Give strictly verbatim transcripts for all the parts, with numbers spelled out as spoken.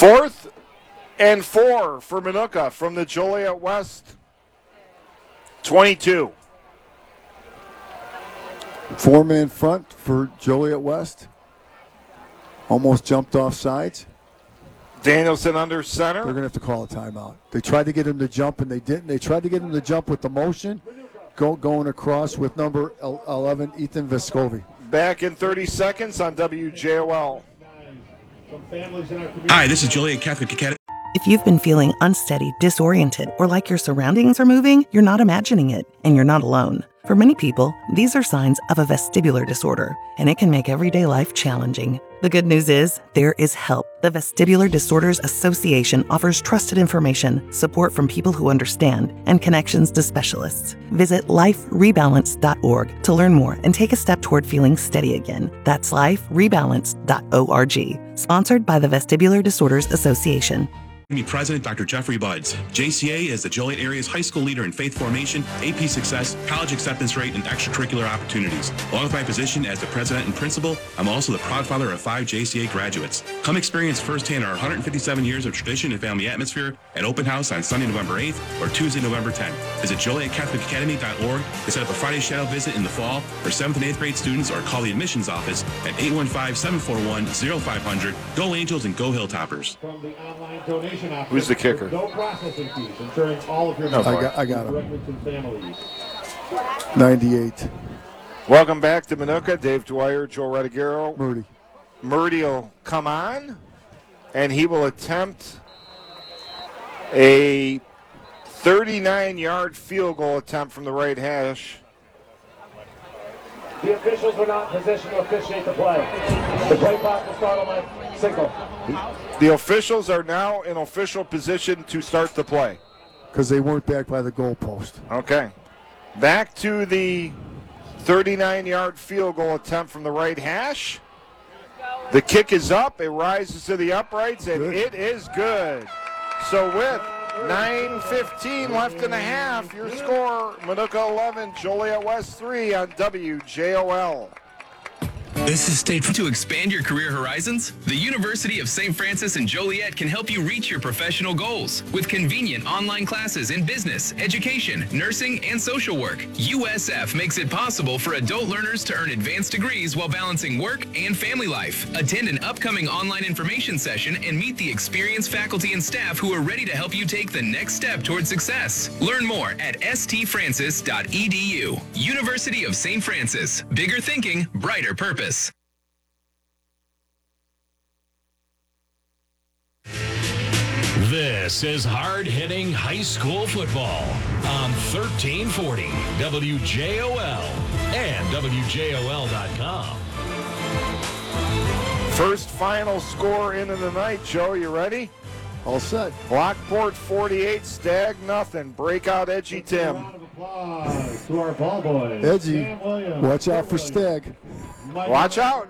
Fourth and four for Minooka from the Joliet West twenty-two. Four-man front for Joliet West. Almost jumped off sides. Danielson under center. They're going to have to call a timeout. They tried to get him to jump, and they didn't. They tried to get him to jump with the motion, go, going across with number eleven, Ethan Vescovi. Back in thirty seconds on W J O L. Hi, this is Joliet Catholic Academy. If you've been feeling unsteady, disoriented, or like your surroundings are moving, you're not imagining it, and you're not alone. For many people, these are signs of a vestibular disorder, and it can make everyday life challenging. The good news is, there is help. The Vestibular Disorders Association offers trusted information, support from people who understand, and connections to specialists. Visit life rebalance dot org to learn more and take a step toward feeling steady again. That's life rebalance dot org. Sponsored by the Vestibular Disorders Association. President Doctor Jeffrey Buds. J C A is the Joliet area's high school leader in faith formation, A P success, college acceptance rate, and extracurricular opportunities. Along with my position as the president and principal, I'm also the proud father of five J C A graduates. Come experience firsthand our one hundred fifty-seven years of tradition and family atmosphere at Open House on Sunday, November eighth or Tuesday, November tenth. Visit Joliet Catholic Academy dot org to set up a Friday shadow visit in the fall for seventh and eighth grade students, or call the admissions office at eight one five, seven four one, zero five zero zero. Go Angels and go Hilltoppers. From the online donation office, who's the kicker? No processing fees, ensuring all of your no, I got, I got him. families. ninety-eight. Welcome back to Minooka. Dave Dwyer, Joe Redigero. Murdy. Murdy will come on, and he will attempt a thirty-nine-yard field goal attempt from the right hash. The officials were not in position to officiate the play. The play clock will start on my signal. The officials are now in official position to start the play. Because they weren't back by the goalpost. Okay. Back to the thirty-nine-yard field goal attempt from the right hash. The kick is up. It rises to the uprights, and good. It is good. So with nine fifteen left in the half, your score, Minooka eleven, Joliet West three on W J O L. This is State Farm. To expand your career horizons, the University of Saint Francis in Joliet can help you reach your professional goals with convenient online classes in business, education, nursing, and social work. U S F makes it possible for adult learners to earn advanced degrees while balancing work and family life. Attend an upcoming online information session and meet the experienced faculty and staff who are ready to help you take the next step toward success. Learn more at s t francis dot e d u. University of Saint Francis. Bigger thinking, brighter purpose. This is hard-hitting high school football on thirteen forty W J O L and W J O L dot com. First final score into the night, Joe. You ready? All set. Lockport forty-eight, Stag nothing. Breakout Edgy Tim. Round of applause to our ball boys. Edgy, watch out for Stag. Watch out.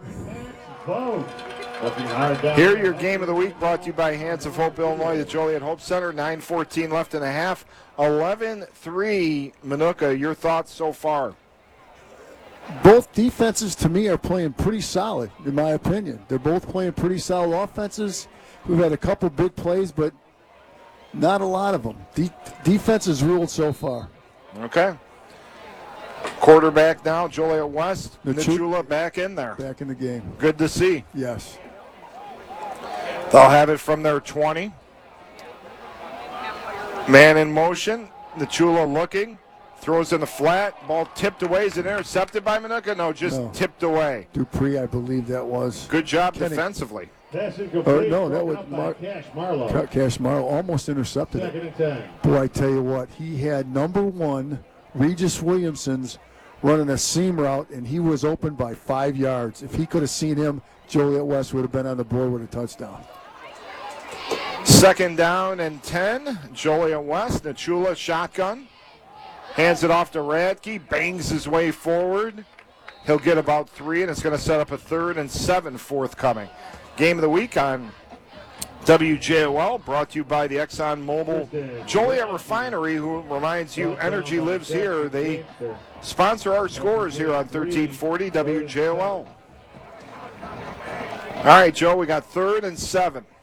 Here, your game of the week brought to you by Hands of Hope, Illinois, the Joliet Hope Center. nine fourteen left in the half. eleven three, Minooka. Your thoughts so far? Both defenses, to me, are playing pretty solid, in my opinion. They're both playing pretty solid offenses. We've had a couple big plays, but not a lot of them. De- defense has ruled so far. Okay. Quarterback now, Joliet West. Nichula, Nichula back in there. Back in the game. Good to see. Yes. They'll have it from their twenty. Man in motion. Nichula looking. Throws in the flat. Ball tipped away. Is it intercepted by Minooka? No, just no. tipped away. Dupree, I believe that was. Good job Kenny. Defensively. Or, no, that was Mar- Cash Marlowe. Cash Marlowe almost intercepted it. Boy, I tell you what, he had number one, Regis Williamson's running a seam route, and he was open by five yards. If he could have seen him, Joliet West would have been on the board with a touchdown. Second down and ten. Joliet West. Nichula shotgun. Hands it off to Radke. Bangs his way forward. He'll get about three, and it's going to set up a third and seven forthcoming. Game of the week on W J O L, brought to you by the Exxon Mobil Joliet Refinery, who reminds you energy lives here. They sponsor our scores here on thirteen forty W J O L. All right, Joe, we got third and seven.